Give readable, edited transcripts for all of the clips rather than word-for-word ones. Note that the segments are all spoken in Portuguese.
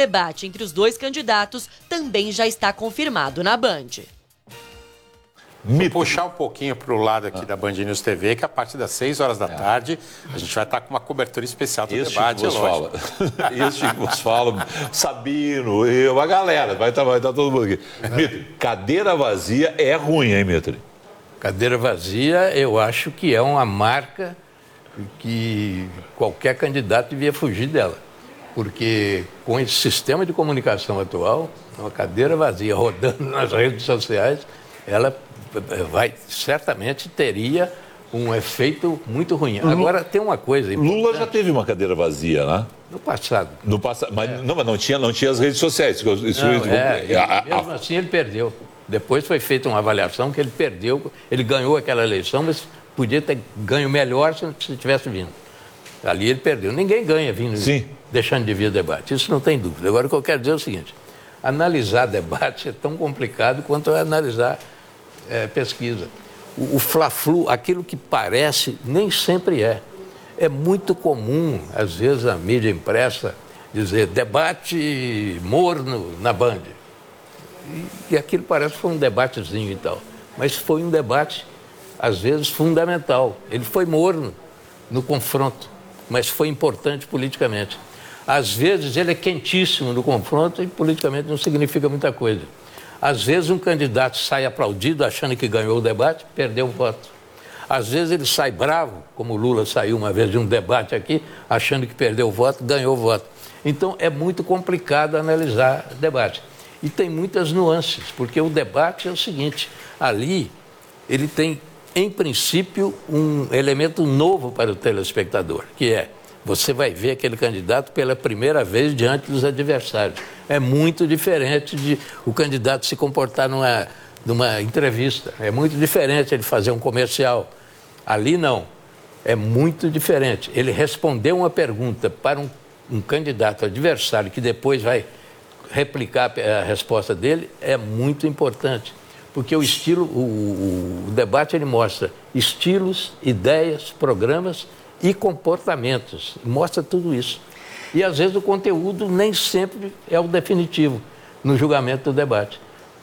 debate entre os dois candidatos também já está confirmado na Band. Vou puxar um pouquinho para o lado aqui da Band News TV, que a partir das 6 horas da tarde a gente vai estar com uma cobertura especial do debate. Esse que você fala, Sabino, eu, a galera, vai estar todo mundo aqui. Mitre, cadeira vazia é ruim, hein, Mitre? Cadeira vazia, eu acho que é uma marca que qualquer candidato devia fugir dela. Porque com esse sistema de comunicação atual, uma cadeira vazia rodando nas redes sociais, ela certamente teria um efeito muito ruim. Agora, tem uma coisa importante. Lula já teve uma cadeira vazia, né? No passado. Mas não tinha as redes sociais. Mesmo assim, ele perdeu. Depois foi feita uma avaliação que ele perdeu. Ele ganhou aquela eleição, mas podia ter ganho melhor se tivesse vindo. Ali ele perdeu. Ninguém ganha vindo, deixando de vir debate. Isso não tem dúvida. Agora, o que eu quero dizer é o seguinte. Analisar debate é tão complicado quanto analisar pesquisa. O Fla-Flu, aquilo que parece, nem sempre é. É muito comum, às vezes, a mídia impressa dizer debate morno na Band. E aquilo parece que foi um debatezinho e tal. Mas foi um debate, às vezes, fundamental. Ele foi morno no confronto, mas foi importante politicamente. Às vezes, ele é quentíssimo no confronto e politicamente não significa muita coisa. Às vezes um candidato sai aplaudido achando que ganhou o debate, perdeu o voto. Às vezes ele sai bravo, como o Lula saiu uma vez de um debate aqui, achando que perdeu o voto, ganhou o voto. Então é muito complicado analisar debate. E tem muitas nuances, porque o debate é o seguinte, ali ele tem, em princípio, um elemento novo para o telespectador, que é, você vai ver aquele candidato pela primeira vez diante dos adversários. É muito diferente de o candidato se comportar numa entrevista. É muito diferente ele fazer um comercial. Ali não. É muito diferente. Ele responder uma pergunta para um candidato adversário que depois vai replicar a resposta dele é muito importante. Porque o estilo, o debate ele mostra estilos, ideias, programas e comportamentos. Mostra tudo isso. E, às vezes, o conteúdo nem sempre é o definitivo no julgamento do debate.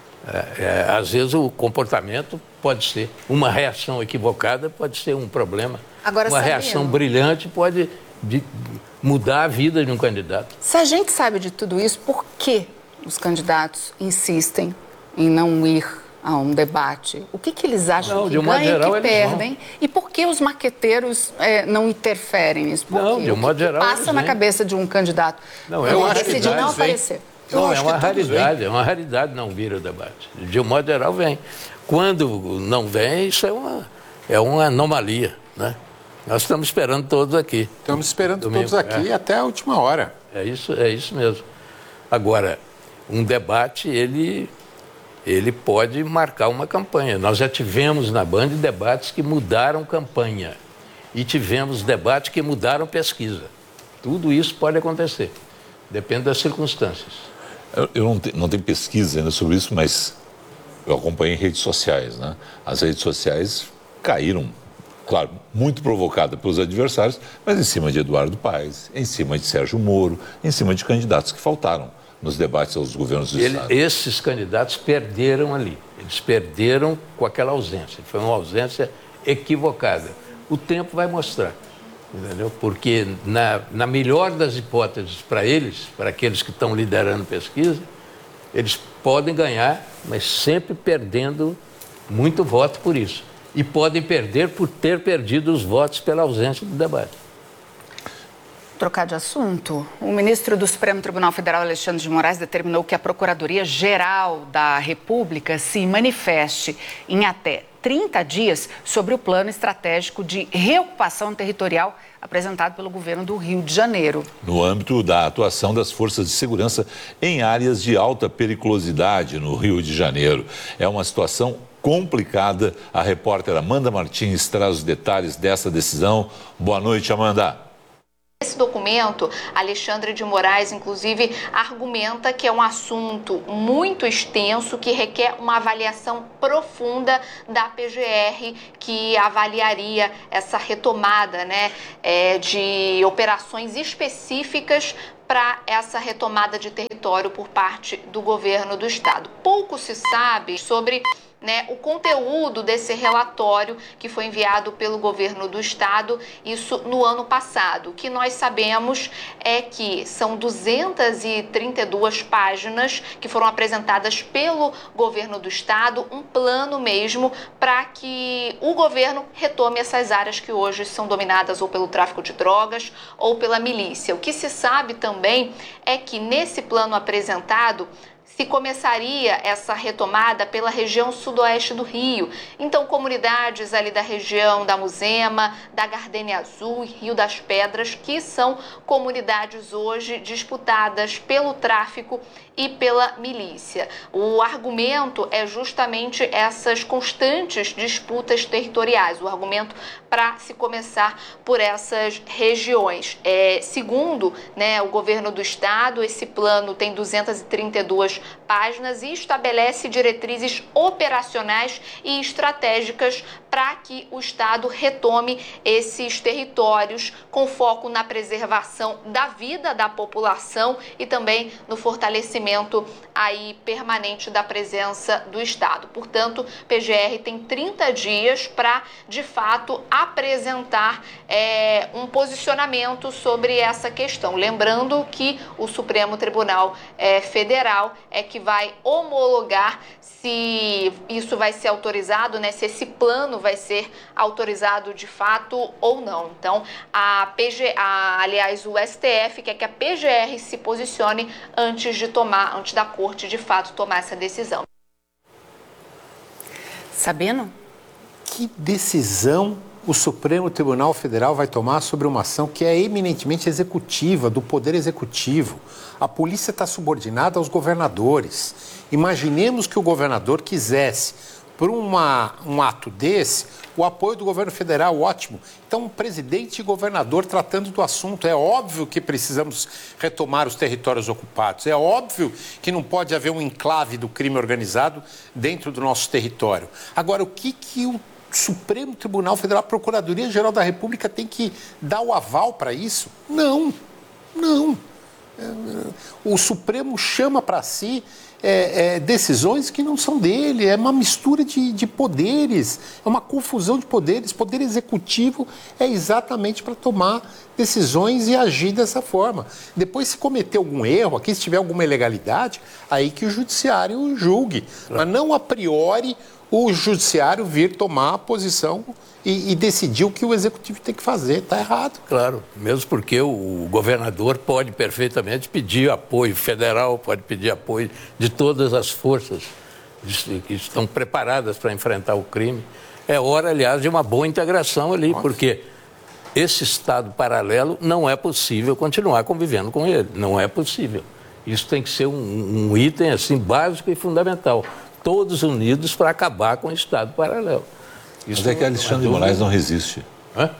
Às vezes, o comportamento pode ser uma reação equivocada, pode ser um problema. Agora, uma reação brilhante pode mudar a vida de um candidato. Se a gente sabe de tudo isso, por que os candidatos insistem em não ir a um debate? O que eles acham que ganham e que perdem? E por que os marqueteiros não interferem nisso? Não, de um modo geral, passa na cabeça de um candidato decidir não aparecer? Não, é uma raridade não vir o debate. De um modo geral, vem. Quando não vem, isso é uma anomalia, né? Nós estamos esperando todos aqui. Estamos esperando todos aqui até a última hora. É isso mesmo. Agora, um debate, ele pode marcar uma campanha. Nós já tivemos na Band debates que mudaram campanha e tivemos debates que mudaram pesquisa. Tudo isso pode acontecer, depende das circunstâncias. Eu não tenho pesquisa ainda sobre isso, mas eu acompanhei redes sociais, né? As redes sociais caíram, claro, muito provocada pelos adversários, mas em cima de Eduardo Paes, em cima de Sérgio Moro, em cima de candidatos que faltaram nos debates aos governos do Estado. Esses candidatos perderam ali. Eles perderam com aquela ausência. Foi uma ausência equivocada. O tempo vai mostrar, entendeu? Porque na melhor das hipóteses para eles, para aqueles que estão liderando pesquisa, eles podem ganhar, mas sempre perdendo muito voto por isso. E podem perder por ter perdido os votos pela ausência do debate. Trocar de assunto, o ministro do Supremo Tribunal Federal, Alexandre de Moraes, determinou que a Procuradoria-Geral da República se manifeste em até 30 dias sobre o plano estratégico de reocupação territorial apresentado pelo governo do Rio de Janeiro. No âmbito da atuação das forças de segurança em áreas de alta periculosidade no Rio de Janeiro. É uma situação complicada. A repórter Amanda Martins traz os detalhes dessa decisão. Boa noite, Amanda. Esse documento, Alexandre de Moraes, inclusive, argumenta que é um assunto muito extenso, que requer uma avaliação profunda da PGR, que avaliaria essa retomada, de operações específicas para essa retomada de território território por parte do governo do estado. Pouco se sabe sobre o conteúdo desse relatório que foi enviado pelo governo do estado, isso no ano passado. O que nós sabemos é que são 232 páginas que foram apresentadas pelo governo do estado, um plano mesmo para que o governo retome essas áreas que hoje são dominadas ou pelo tráfico de drogas ou pela milícia. O que se sabe também é que nesse plano apresentado se começaria essa retomada pela região sudoeste do Rio. Então, comunidades ali da região da Muzema, da Gardênia Azul e Rio das Pedras, que são comunidades hoje disputadas pelo tráfico e pela milícia. O argumento é justamente essas constantes disputas territoriais, o argumento para se começar por essas regiões. Segundo o governo do estado, esse plano tem 232 páginas e estabelece diretrizes operacionais e estratégicas para que o estado retome esses territórios com foco na preservação da vida da população e também no fortalecimento aí permanente da presença do estado. Portanto, PGR tem 30 dias para, de fato, apresentar um posicionamento sobre essa questão. Lembrando que o Supremo Tribunal Federal é que vai homologar se isso vai ser autorizado, se esse plano vai ser autorizado de fato ou não. Então, aliás, o STF quer que a PGR se posicione antes da corte de fato tomar essa decisão. Sabino? Que decisão o Supremo Tribunal Federal vai tomar sobre uma ação que é eminentemente executiva, do Poder Executivo? A polícia está subordinada aos governadores. Imaginemos que o governador quisesse, por um ato desse, o apoio do governo federal, ótimo. Então, o presidente e governador tratando do assunto. É óbvio que precisamos retomar os territórios ocupados. É óbvio que não pode haver um enclave do crime organizado dentro do nosso território. Agora, o que o Supremo Tribunal Federal, a Procuradoria-Geral da República tem que dar o aval para isso? Não. O Supremo chama para si decisões que não são dele, é uma mistura de poderes, é uma confusão de poderes. Poder executivo é exatamente para tomar decisões e agir dessa forma. Depois, se cometer algum erro, aqui se tiver alguma ilegalidade, aí que o judiciário julgue, mas não a priori o judiciário vir tomar a posição e decidir o que o executivo tem que fazer. Está errado. Claro, mesmo porque o governador pode perfeitamente pedir apoio federal, pode pedir apoio de todas as forças que estão preparadas para enfrentar o crime. É hora, aliás, de uma boa integração ali, porque esse Estado paralelo não é possível continuar convivendo com ele. Não é possível. Isso tem que ser um item assim, básico e fundamental. Todos unidos para acabar com o Estado paralelo. Mas é que Alexandre de Moraes não resiste. Hã?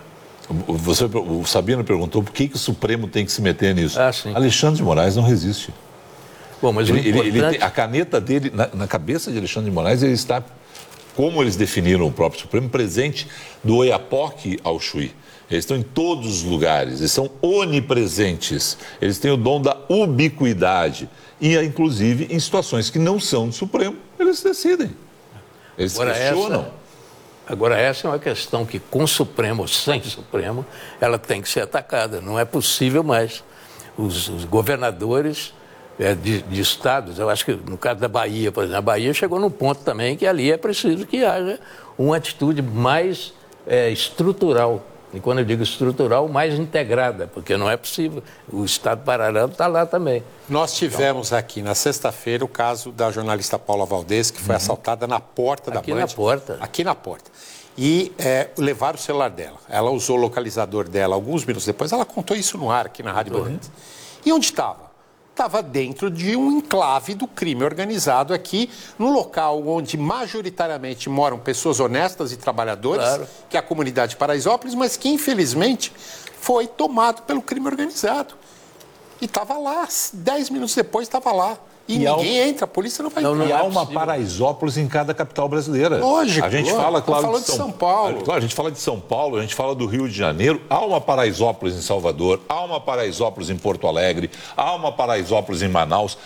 O Sabino perguntou por que o Supremo tem que se meter nisso. Sim. Alexandre de Moraes não resiste. Bom, mas a caneta dele, na cabeça de Alexandre de Moraes, ele está, como eles definiram o próprio Supremo, presente do Oiapoque ao Chuí. Eles estão em todos os lugares, eles são onipresentes, eles têm o dom da ubiquidade. E, inclusive, em situações que não são do Supremo, eles decidem. Eles questionam. Agora, essa é uma questão que, com Supremo ou sem Supremo, ela tem que ser atacada. Não é possível mais. Os governadores de estados, eu acho que no caso da Bahia, por exemplo, a Bahia chegou num ponto também que ali é preciso que haja uma atitude mais estrutural. E quando eu digo estrutural, mais integrada, porque não é possível. O Estado paralelo está lá também. Nós tivemos aqui na sexta-feira o caso da jornalista Paula Valdez, que foi assaltada na porta da Band. Aqui na porta. E levaram o celular dela. Ela usou o localizador dela alguns minutos depois. Ela contou isso no ar aqui na Rádio Bandeirantes. E onde estava? Estava dentro de um enclave do crime organizado aqui, no local onde majoritariamente moram pessoas honestas e trabalhadoras, que é a comunidade de Paraisópolis, mas que infelizmente foi tomado pelo crime organizado. E estava lá, 10 minutos depois estava lá. E ninguém entra, a polícia não vai entrar. E há uma Paraisópolis em cada capital brasileira. Lógico. A gente fala, claro, de São Paulo. Claro, a gente fala de São Paulo, a gente fala do Rio de Janeiro. Há uma Paraisópolis em Salvador, há uma Paraisópolis em Porto Alegre, há uma Paraisópolis em Manaus.